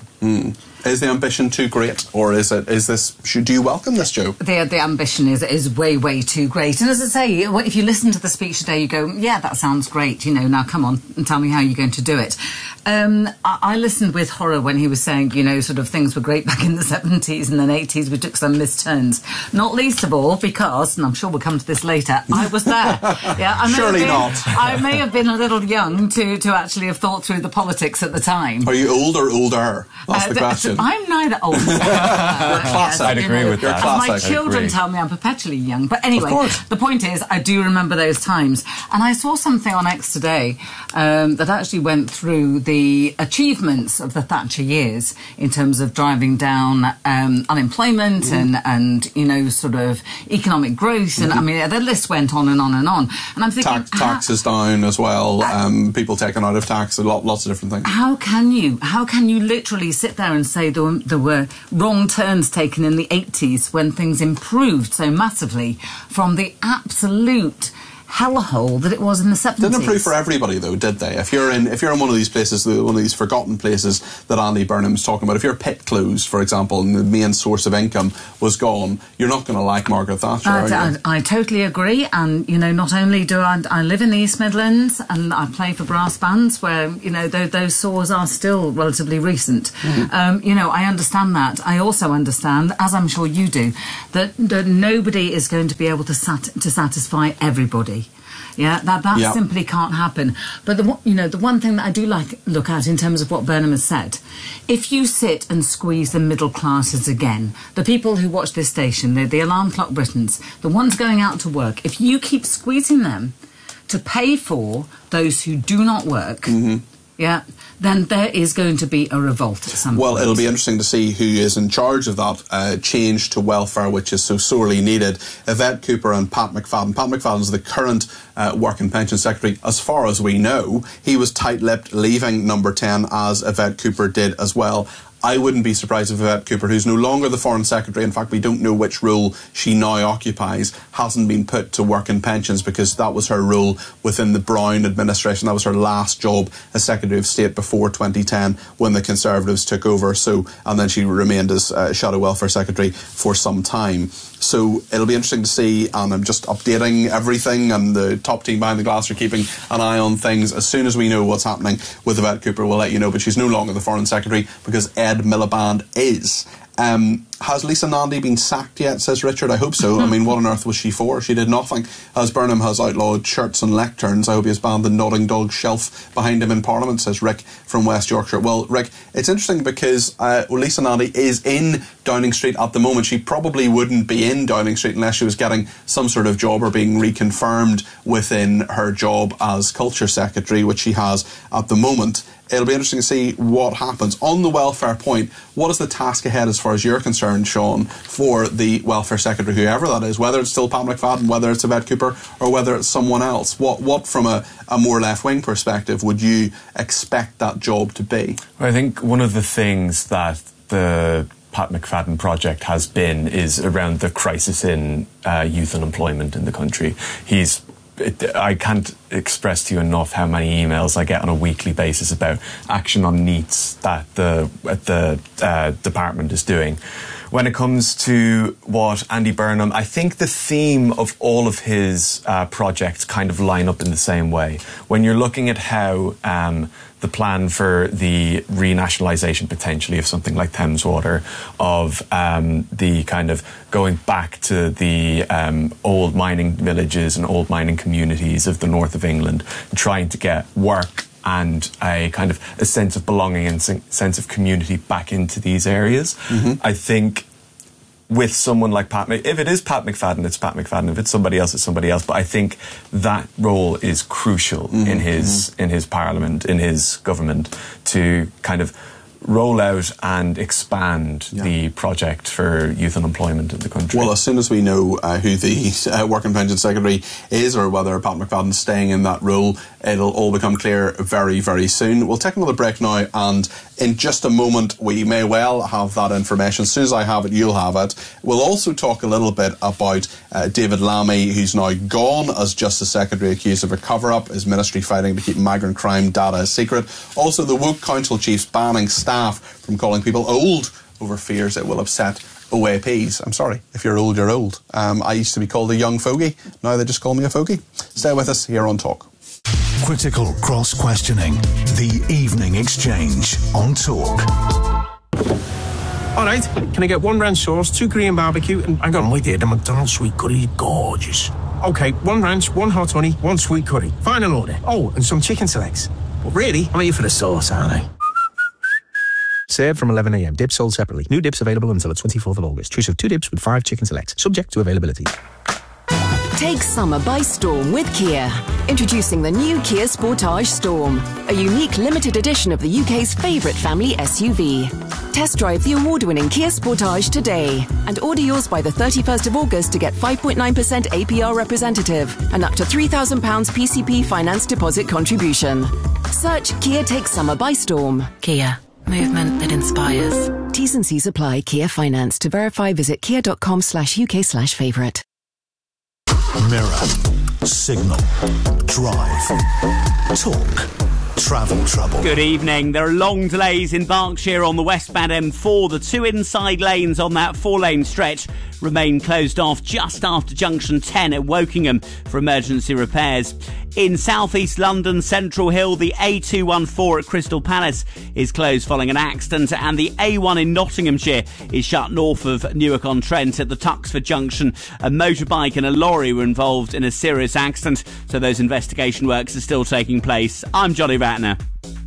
Is the ambition too great, or do you welcome this, Joe? The ambition is way, way too great. And as I say, if you listen to the speech today, you go, yeah, that sounds great. You know, now come on and tell me how you're going to do it. I listened with horror when he was saying, you know, sort of things were great back in the 70s and then 80s. We took some misturns. Not least of all because, and I'm sure we'll come to this later, I was there. Surely not. I may have been a little young to actually have thought through the politics at the time. Are you old or older? That's the question. you. I'm neither old nor young. Classic. I'd agree with that. My children tell me I'm perpetually young. But anyway, the point is, I do remember those times. And I saw something on X today that actually went through the achievements of the Thatcher years in terms of driving down unemployment and sort of economic growth. And I mean, the list went on and on and on. And I'm thinking... Taxes down as well, people taken out of tax, lots of different things. How can you literally sit there and say there were wrong turns taken in the 80s when things improved so massively from the absolute hellhole that it was in the 70s? Didn't improve for everybody though, did they? If you're in one of these places, one of these forgotten places that Andy Burnham's talking about, if your pit closed, for example, and the main source of income was gone, you're not going to like Margaret Thatcher, are you? I totally agree. And not only do I live in the East Midlands and I play for brass bands where those sores are still relatively recent. I understand that. I also understand, as I'm sure you do, that nobody is going to be able to satisfy everybody. Yeah, that simply can't happen. But the one thing that I do look at in terms of what Burnham has said, if you sit and squeeze the middle classes again, the people who watch this station, the Alarm Clock Britons, the ones going out to work, if you keep squeezing them to pay for those who do not work, then there is going to be a revolt at some point. Well, it'll be interesting to see who is in charge of that change to welfare, which is so sorely needed. Yvette Cooper and Pat McFadden. Pat McFadden is the current Work and Pension Secretary. As far as we know, he was tight-lipped, leaving Number 10, as Yvette Cooper did as well. I wouldn't be surprised if Yvette Cooper, who's no longer the Foreign Secretary, in fact we don't know which role she now occupies, hasn't been put to work and pensions, because that was her role within the Brown administration. That was her last job as Secretary of State before 2010 when the Conservatives took over. And then she remained as Shadow Welfare Secretary for some time. So it'll be interesting to see, and I'm just updating everything, and the top team behind the glass are keeping an eye on things. As soon as we know what's happening with Yvette Cooper, we'll let you know, but she's no longer the Foreign Secretary because Ed Miliband is. Has Lisa Nandy been sacked yet, says Richard? I hope so. I mean, what on earth was she for? She did nothing. As Burnham has outlawed shirts and lecterns, I hope he has banned the nodding dog shelf behind him in Parliament, says Rick from West Yorkshire. Well, Rick, it's interesting because Lisa Nandy is in Downing Street at the moment. She probably wouldn't be in Downing Street unless she was getting some sort of job or being reconfirmed within her job as Culture Secretary, which she has at the moment. It'll be interesting to see what happens. On the welfare point, what is the task ahead as far as you're concerned, Sean, for the Welfare Secretary, whoever that is, whether it's still Pat McFadden, whether it's Yvette Cooper, or whether it's someone else? What from a more left-wing perspective, would you expect that job to be? I think one of the things that the Pat McFadden project has been is around the crisis in youth unemployment in the country. I can't express to you enough how many emails I get on a weekly basis about action on NEETs that the department is doing. When it comes to what Andy Burnham, I think the theme of all of his projects kind of line up in the same way. When you're looking at how the plan for the renationalisation potentially of something like Thames Water, of the kind of going back to the old mining villages and old mining communities of the north of England, trying to get work and a kind of a sense of belonging and sense of community back into these areas. I think with someone like Pat, if it is Pat McFadden, it's Pat McFadden. If it's somebody else, it's somebody else. But I think that role is crucial in his parliament, in his government, to kind of roll out and expand the project for youth unemployment in the country. Well, as soon as we know who the Work and Pension Secretary is, or whether Pat McFadden's staying in that role, it'll all become clear very, very soon. We'll take another break now, and in just a moment we may well have that information. As soon as I have it, you'll have it. We'll also talk a little bit about David Lammy, who's now gone as Justice Secretary, accused of a cover-up, his ministry fighting to keep migrant crime data a secret. Also, the woke council chiefs banning staff from calling people old over fears it will upset OAPs. I'm sorry, if you're old, you're old. I used to be called a young fogey. Now they just call me a fogey. Stay with us here on Talk. Critical cross-questioning. The Evening Exchange on Talk. All right, can I get 1 ranch sauce, 2 Korean barbecue, and hang on, wait there, the McDonald's sweet curry, gorgeous. Okay, 1 ranch, 1 hot honey, 1 sweet curry. Final order. Oh, and some chicken selects. But really, I'm here for the sauce, aren't I? Served from 11 a.m. Dips sold separately. New dips available until the 24th of August. Choose of 2 dips with 5 chicken selects. Subject to availability. Take summer by storm with Kia. Introducing the new Kia Sportage Storm, a unique limited edition of the UK's favourite family SUV. Test drive the award-winning Kia Sportage today and order yours by the 31st of August to get 5.9% APR representative and up to £3,000 PCP finance deposit contribution. Search Kia Take Summer by Storm. Kia. Movement that inspires. T's and C's apply. Kia Finance. To verify, visit kia.com/UK/favourite. Mirror, signal, drive, talk, travel trouble. Good evening. There are long delays in Berkshire on the westbound M4. The 2 inside lanes on that 4-lane stretch remain closed off just after junction 10 at Wokingham for emergency repairs. In southeast London, Central Hill, the A214 at Crystal Palace is closed following an accident, and the A1 in Nottinghamshire is shut north of Newark-on-Trent at the Tuxford Junction. A motorbike and a lorry were involved in a serious accident, so those investigation works are still taking place. I'm Johnny Ratner.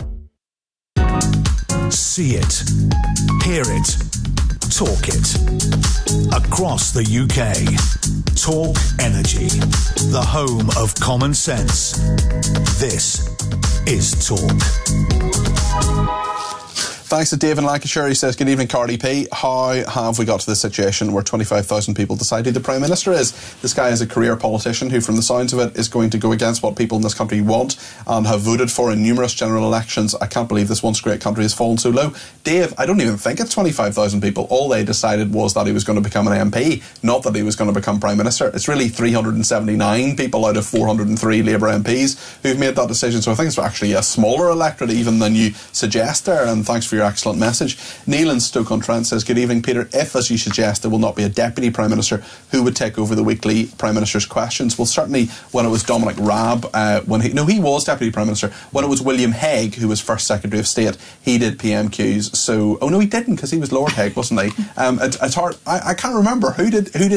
See it, hear it, talk it. Across the UK, Talk Energy, the home of common sense. This is Talk. Thanks to Dave in Lancashire. He says, good evening, Cardi P. How have we got to this situation where 25,000 people decide who the Prime Minister is? This guy is a career politician who, from the sounds of it, is going to go against what people in this country want and have voted for in numerous general elections. I can't believe this once great country has fallen so low. Dave, I don't even think it's 25,000 people. All they decided was that he was going to become an MP, not that he was going to become Prime Minister. It's really 379 people out of 403 Labour MPs who've made that decision. So I think it's actually a smaller electorate even than you suggest there, and thanks for your excellent message. Neil in Stoke-on-Trent says, good evening, Peter. If, as you suggest, there will not be a Deputy Prime Minister, who would take over the weekly Prime Minister's questions? Well, certainly when it was Dominic Raab, he was Deputy Prime Minister. When it was William Hague, who was First Secretary of State, he did PMQs. So, oh no, he didn't, because he was Lord Hague, wasn't he? It's hard. I can't remember who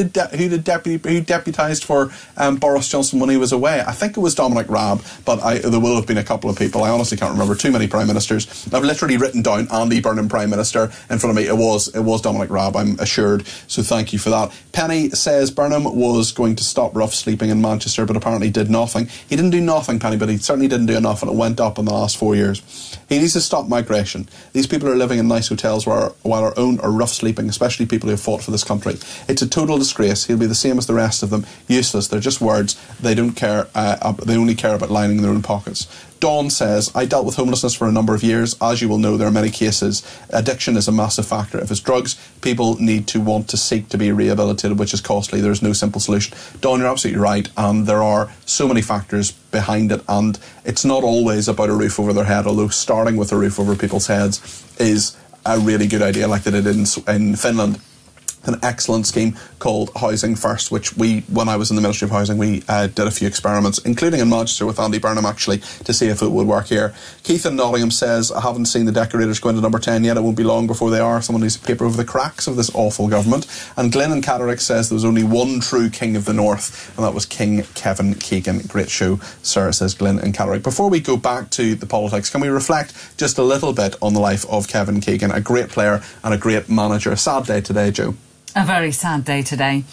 deputised for Boris Johnson when he was away. I think it was Dominic Raab, but there will have been a couple of people. I honestly can't remember. Too many Prime Ministers. I've literally written down Andy Burnham Prime Minister in front of me. It was Dominic Raab, I'm assured. So thank you for that. Penny says Burnham was going to stop rough sleeping in Manchester, but apparently did nothing. He didn't do nothing, Penny, but he certainly didn't do enough, and it went up in the last 4 years. He needs to stop migration. These people are living in nice hotels while our own are rough sleeping, especially people who have fought for this country. It's a total disgrace. He'll be the same as the rest of them. Useless. They're just words. They don't care. They only care about lining their own pockets. Dawn says, I dealt with homelessness for a number of years. As you will know, there are many cases. Addiction is a massive factor. If it's drugs, people need to want to seek to be rehabilitated, which is costly. There's no simple solution. Dawn, you're absolutely right. And there are so many factors behind it. And it's not always about a roof over their head, although starting with a roof over people's heads is a really good idea, like they did in Finland. An excellent scheme called Housing First, which when I was in the Ministry of Housing, we did a few experiments, including in Manchester with Andy Burnham, actually, to see if it would work here. Keith in Nottingham says, I haven't seen the decorators go into number 10 yet. It won't be long before they are. Someone needs to paper over the cracks of this awful government. And Glenn in Catterick says there was only one true king of the north, and that was King Kevin Keegan. Great show, sir, says Glenn in Catterick. Before we go back to the politics, can we reflect just a little bit on the life of Kevin Keegan, a great player and a great manager? A sad day today, Joe. A very sad day today.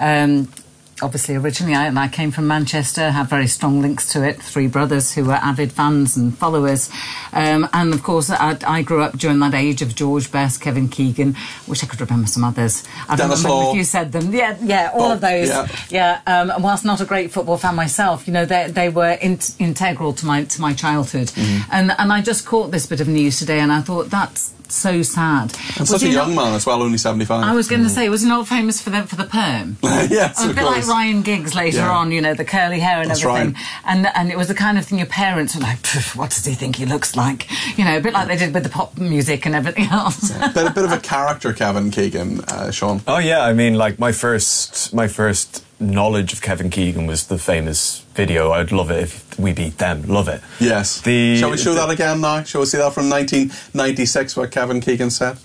Obviously, originally I came from Manchester, have very strong links to it. 3 brothers who were avid fans and followers. And of course, I grew up during that age of George Best, Kevin Keegan. Wish I could remember some others. I don't remember if you said them. Yeah, all of those. Yeah. Whilst not a great football fan myself, you know, they were integral to my childhood. Mm-hmm. And I just caught this bit of news today, and I thought that's so sad. And such a young man as well, only 75. I was going to say, was he not famous for the perm? Yes, a bit like Ryan Giggs later on, you know, the curly hair and everything. Right. And it was the kind of thing your parents were like, what does he think he looks like? You know, a bit like they did with the pop music and everything else. Yeah. a bit of a character, Kevin Keegan, Sean. Oh yeah, I mean, like my first knowledge of Kevin Keegan was the famous video, I'd love it if we beat them. Love it. Yes. Shall we show that again now? Shall we see that from 1996, what Kevin Keegan said?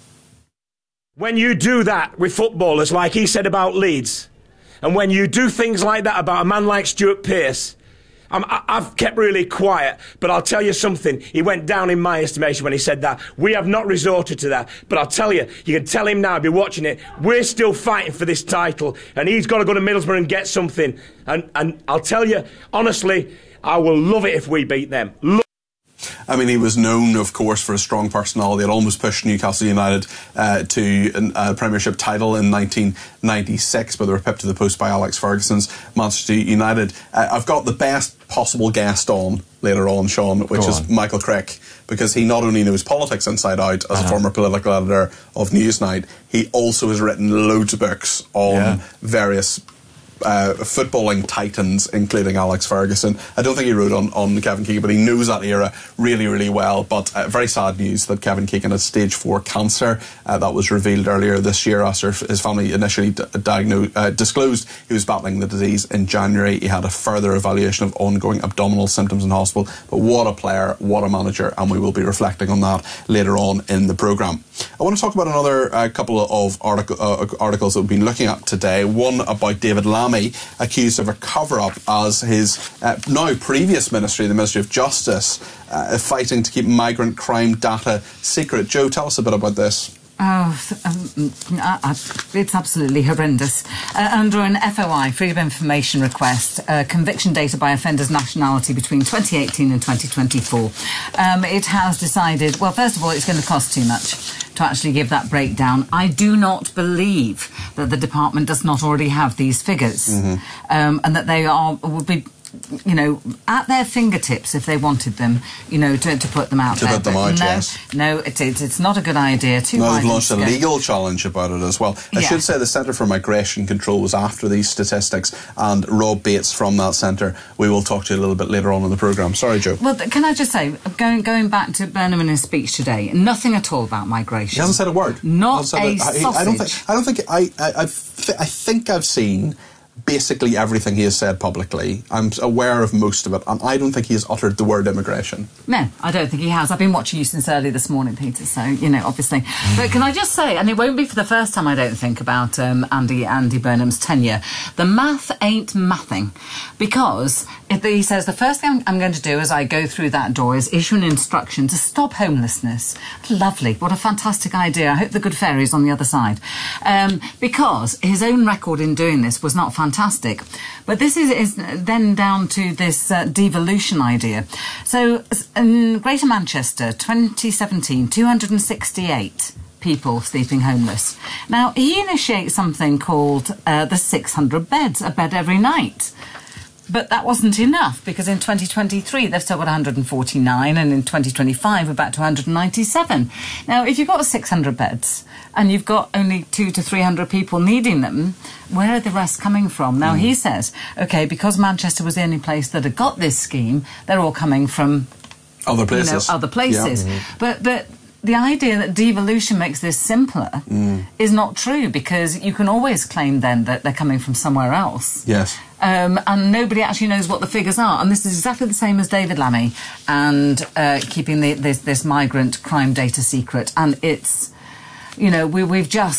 When you do that with footballers, like he said about Leeds, and when you do things like that about a man like Stuart Pearce, I've kept really quiet, but I'll tell you something. He went down in my estimation when he said that. We have not resorted to that. But I'll tell you, you can tell him now, I'll be watching it, we're still fighting for this title, and he's got to go to Middlesbrough and get something. And I'll tell you, honestly, I will love it if we beat them. I mean, he was known, of course, for a strong personality. It almost pushed Newcastle United to a Premiership title in 1996, but they were pipped to the post by Alex Ferguson's Manchester United. I've got the best possible guest on later on, Sean, which is Michael Crick, because he not only knows politics inside out as a former political editor of Newsnight, he also has written loads of books on various footballing titans, including Alex Ferguson. I don't think he wrote on Kevin Keegan, but he knows that era really, really well. But very sad news that Kevin Keegan had stage 4 cancer. That was revealed earlier this year after his family initially disclosed he was battling the disease in January. He had a further evaluation of ongoing abdominal symptoms in hospital. But what a player, what a manager, and we will be reflecting on that later on in the programme. I want to talk about another couple of articles that we've been looking at today. One about David Lammy, accused of a cover-up as his now previous ministry, the Ministry of Justice, fighting to keep migrant crime data secret. Joe, tell us a bit about this. It's absolutely horrendous. Under an FOI, Freedom of Information request, conviction data by offenders' nationality between 2018 and 2024, it has decided, well, first of all, it's going to cost too much to actually give that breakdown. I do not believe that the department does not already have these figures, and that they would be, you know, at their fingertips if they wanted them, you know, to put them out to there. Put them out, yes. No, it's not a good idea. Now they've launched a legal challenge about it as well. I should say the Centre for Migration Control was after these statistics, and Rob Bates from that centre, we will talk to you a little bit later on in the programme. Sorry, Joe. Well, can I just say, going back to Burnham in his speech today, nothing at all about migration. He hasn't said a word. Not a sausage. I think I've seen basically everything he has said publicly. I'm aware of most of it, and I don't think he has uttered the word immigration. No, I don't think he has. I've been watching you since early this morning, Peter, so, you know, obviously. But can I just say, and it won't be for the first time, I don't think, about Andy Burnham's tenure, the math ain't mathing, because he says the first thing I'm going to do as I go through that door is issue an instruction to stop homelessness. Lovely. What a fantastic idea. I hope the good fairy's on the other side. Because his own record in doing this was not fantastic. But this is then down to this devolution idea. So in Greater Manchester, 2017, 268 people sleeping homeless. Now, he initiates something called the 600 beds, a bed every night. But that wasn't enough, because in 2023 they've still got 149, and in 2025 we're back to 197. Now, if you've got 600 beds and you've got only 200 to 300 people needing them, where are the rest coming from? Now, he says, OK, because Manchester was the only place that had got this scheme, they're all coming from other places. You know, other places. Yeah. But the idea that devolution makes this simpler is not true, because you can always claim then that they're coming from somewhere else. Yes. And nobody actually knows what the figures are. And this is exactly the same as David Lammy and keeping this migrant crime data secret. And it's, you know, we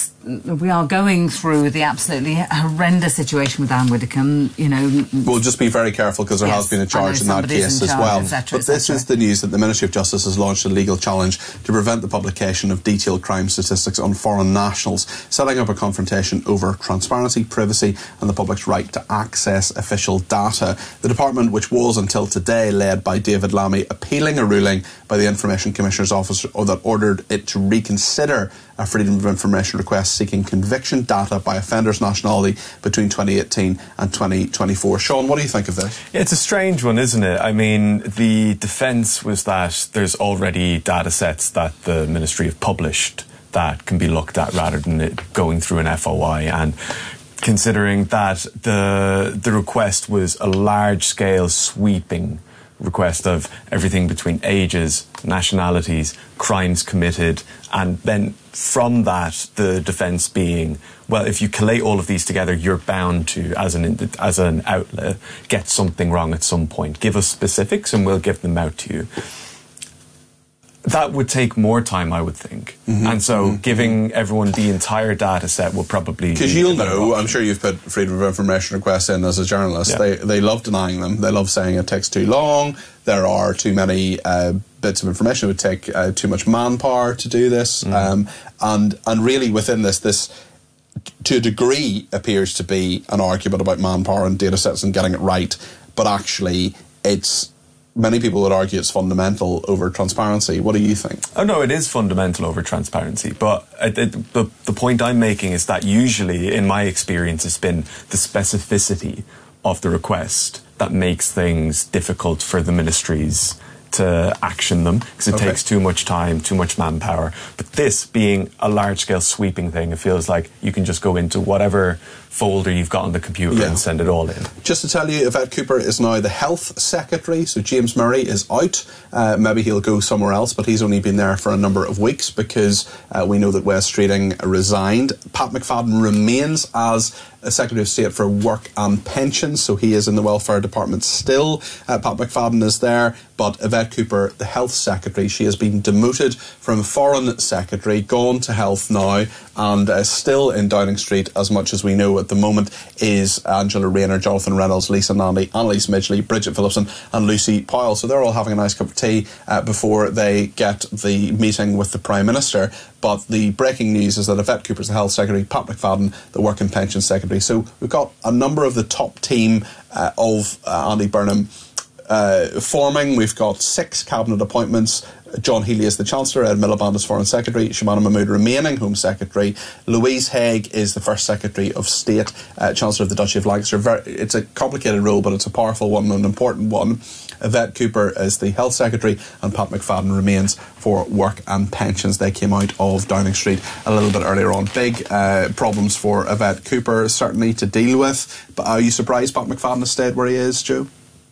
are going through the absolutely horrendous situation with Anne Widdecombe, you know. We'll just be very careful, because there has been a charge in that case as well. But this is the news that the Ministry of Justice has launched a legal challenge to prevent the publication of detailed crime statistics on foreign nationals, setting up a confrontation over transparency, privacy and the public's right to access official data. The department, which was until today led by David Lammy, appealing a ruling by the Information Commissioner's Office that ordered it to reconsider a Freedom of Information request seeking conviction data by offenders' nationality between 2018 and 2024. Sean, what do you think of this? It's a strange one, isn't it? I mean, the defence was that there's already data sets that the Ministry have published that can be looked at rather than it going through an FOI, and considering that the request was a large-scale sweeping request of everything between ages, nationalities, crimes committed, and then from that the defence being, well, if you collate all of these together, you're bound to, as an outlet, get something wrong at some point. Give us specifics and we'll give them out to you. That would take more time, I would think. And so giving everyone the entire data set will probably... Because you'll know, I'm sure you've put freedom of information requests in as a journalist. Yeah. They love denying them. They love saying it takes too long, there are too many bits of information, it would take too much manpower to do this. And really within this, to a degree, appears to be an argument about manpower and data sets and getting it right. But actually, many people would argue it's fundamental over transparency. What do you think? Oh, no, it is fundamental over transparency. But the point I'm making is that usually, in my experience, it's been the specificity of the request that makes things difficult for the ministries to action them, because it takes too much time, too much manpower. But this being a large-scale sweeping thing, it feels like you can just go into whatever folder you've got on the computer and send it all in. Just to tell you, Yvette Cooper is now the Health Secretary, so James Murray is out. Maybe he'll go somewhere else, but he's only been there for a number of weeks because we know that Wes Streeting resigned. Pat McFadden remains as Secretary of State for Work and Pensions, so he is in the Welfare Department still. Pat McFadden is there, but Yvette Cooper, the Health Secretary, she has been demoted from Foreign Secretary, gone to Health now, and still in Downing Street, as much as we know at the moment, is Angela Rayner, Jonathan Reynolds, Lisa Nandy, Annalise Midgley, Bridget Phillipson and Lucy Powell. So they're all having a nice cup of tea before they get the meeting with the Prime Minister. But the breaking news is that Yvette Cooper's the Health Secretary, Pat McFadden, the Work and Pensions Secretary. So we've got a number of the top team of Andy Burnham forming. We've got 6 cabinet appointments. John Healey is the Chancellor, Ed Miliband is Foreign Secretary, Shamana Mahmood remaining Home Secretary, Louise Haigh is the First Secretary of State, Chancellor of the Duchy of Lancaster. It's a complicated role, but it's a powerful one and an important one. Yvette Cooper is the Health Secretary, and Pat McFadden remains for Work and Pensions. They came out of Downing Street a little bit earlier on. Big problems for Yvette Cooper, certainly, to deal with. But are you surprised Pat McFadden has stayed where he is, Joe?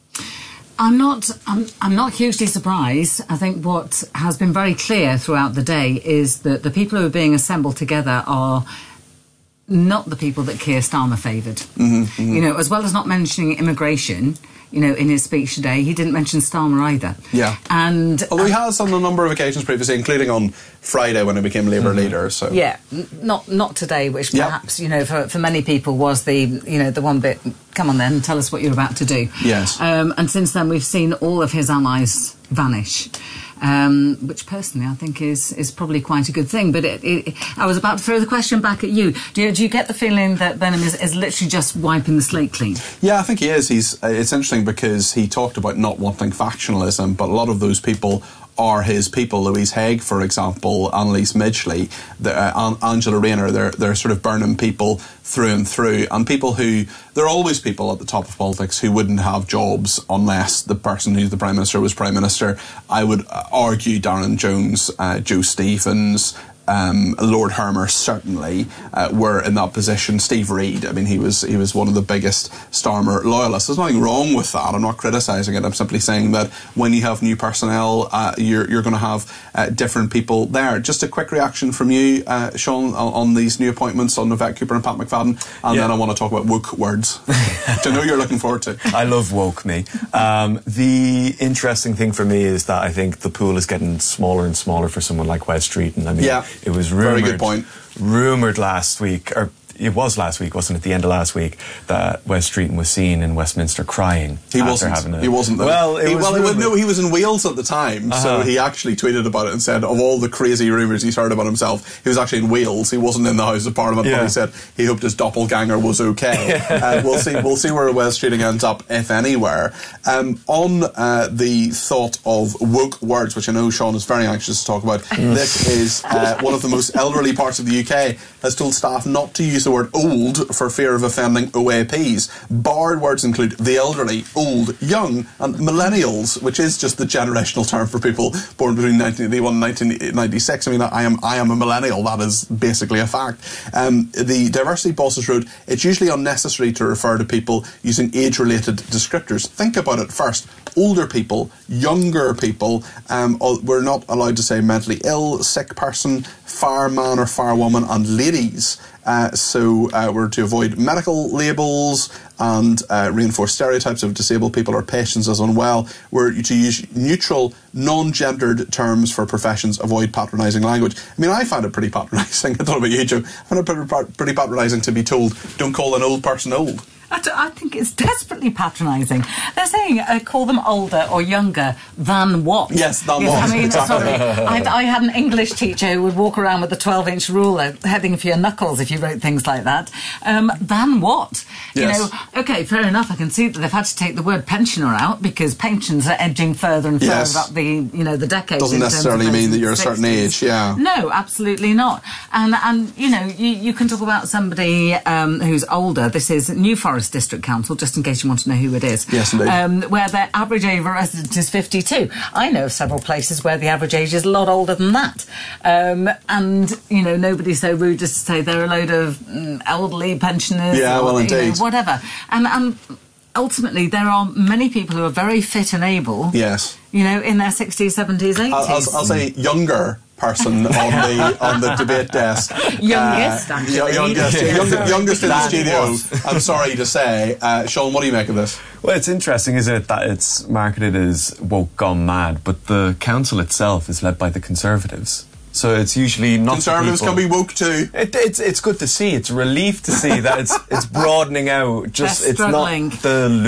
I'm not hugely surprised. I think what has been very clear throughout the day is that the people who are being assembled together are not the people that Keir Starmer favoured. You know, as well as not mentioning immigration, you know, in his speech today, he didn't mention Starmer either. Yeah. And although he has on a number of occasions previously, including on Friday when he became Labour leader. So yeah, not today, which perhaps you know for many people was the the one bit. Come on then, tell us what you're about to do. Yes. And since then we've seen all of his allies vanish. Which personally I think is probably quite a good thing. But I was about to throw the question back at you. Do you get the feeling that Burnham is literally just wiping the slate clean? Yeah, I think he is. It's interesting because he talked about not wanting factionalism, but a lot of those people are his people. Louise Haigh, for example, Annalise Midgley, Angela Rayner, they're sort of Burnham people through and through, and people who, there are always people at the top of politics who wouldn't have jobs unless the person who's the Prime Minister was Prime Minister. I would argue Darren Jones, Joe Stephens, Lord Hermer certainly were in that position. Steve Reid, I mean, he was one of the biggest Starmer loyalists. There's nothing wrong with that. I'm not criticising it. I'm simply saying that when you have new personnel, you're going to have different people there. Just a quick reaction from you, Sean, on these new appointments on Yvette Cooper and Pat McFadden, and then I want to talk about woke words, which I know you're looking forward to. I love woke me. The interesting thing for me is that I think the pool is getting smaller and smaller for someone like Wes Streeting. I mean, it was rumoured, very good point. Rumoured last week, or it was last week, wasn't it? The end of last week, that Wes Streeting was seen in Westminster crying. He wasn't. He wasn't. No, he was in Wales at the time, so he actually tweeted about it and said, of all the crazy rumours he's heard about himself, he was actually in Wales. He wasn't in the House of Parliament, but he said he hoped his doppelganger was okay. We'll see where Wes Streeting ends up, if anywhere. On the thought of woke words, which I know Sean is very anxious to talk about, this is one of the most elderly parts of the UK has told staff not to use the word old for fear of offending OAPs. Barred words include the elderly, old, young and millennials, which is just the generational term for people born between 1981 and 1996. I mean, I am a millennial. That is basically a fact. The diversity bosses wrote, it's usually unnecessary to refer to people using age-related descriptors. Think about it first. Older people, younger people, we're not allowed to say mentally ill, sick person, fireman or firewoman, and ladies. So we're to avoid medical labels and reinforce stereotypes of disabled people or patients as unwell. We're to use neutral, non-gendered terms for professions, avoid patronising language. I mean, I find it pretty patronising. I don't know about you, Joe. I find it pretty patronising to be told, don't call an old person old. I think it's desperately patronising. They're saying call them older or younger than what? Yes, than what. I mean, exactly. sorry. I had an English teacher who would walk around with a 12-inch ruler heading for your knuckles if you wrote things like that. Than what? Yes. You know, OK, fair enough. I can see that they've had to take the word pensioner out because pensions are edging further and further up the decades. Doesn't necessarily mean that you're a certain age, yeah. No, absolutely not. And you know, you can talk about somebody who's older. This is New Forest District Council, just in case you want to know who it is. Yes, indeed. Where their average age of a resident is 52. I know of several places where the average age is a lot older than that. And, you know, nobody's so rude as to say they're a load of elderly pensioners. Yeah, well, indeed. You know, whatever. And ultimately, there are many people who are very fit and able. Yes. You know, in their 60s, 70s, 80s. I'll say younger person on the debate desk. Youngest, actually. Youngest in the studio. I'm sorry to say. Sean, what do you make of this? Well, it's interesting, isn't it, that it's marketed as woke gone mad, but the council itself is led by the Conservatives. So it's usually not Conservatives can be woke too. It's good to see. It's a relief to see that it's broadening out. Just They're it's not struggling. the